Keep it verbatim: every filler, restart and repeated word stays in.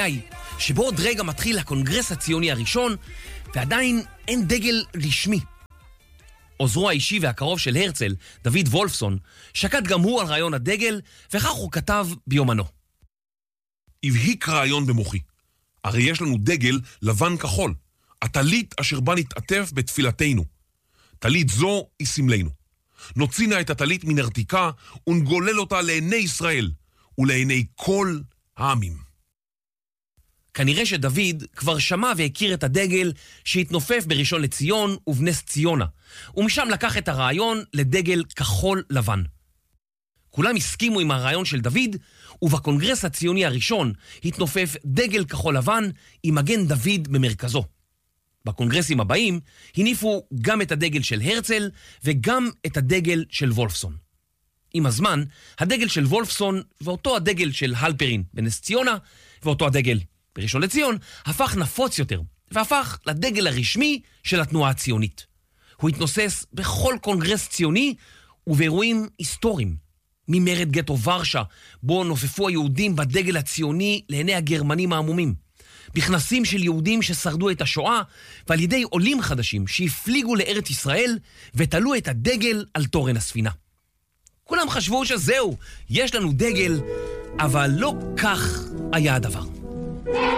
היא שבעוד רגע מתחיל הקונגרס הציוני הראשון, ועדיין אין דגל רשמי. עוזרו האישי והקרוב של הרצל, דוד וולפסון, שקד גם הוא על רעיון הדגל, וכך הוא כתב ביומנו. הבהיק רעיון במוחי. הרי יש לנו דגל לבן כחול, הטלית אשר בה נתעטף בתפילתנו. טלית זו היא סמלנו. נוצינה את הטלית מנרתיקה ונגולל אותה לעיני ישראל ולעיני כל העמים. כנראה שדוד כבר שמע והכיר את הדגל שהתנופף בראשון לציון ובנס ציונה, ומשם לקח את הרעיון לדגל כחול לבן. כולם הסכימו עם הרעיון של דוד, ובקונגרס הציוני הראשון התנופף דגל כחול לבן עם מגן דוד במרכזו. בקונגרסים הבאים הניפו גם את הדגל של הרצל וגם את הדגל של וולפסון. עם הזמן, הדגל של וולפסון ואותו הדגל של הלפרין בנס ציונה ואותו הדגל בראשון לציון הפך נפוץ יותר, והפך לדגל הרשמי של התנועה הציונית. הוא התנוסס בכל קונגרס ציוני ובאירועים היסטוריים. ממרד גטו ורשה, בו נופפו היהודים בדגל הציוני לעיני הגרמנים העמומים. בכנסים של יהודים ששרדו את השואה, ועל ידי עולים חדשים שהפליגו לארץ ישראל ותלו את הדגל על תורן הספינה. כולם חשבו שזהו, יש לנו דגל, אבל לא כך היה הדבר.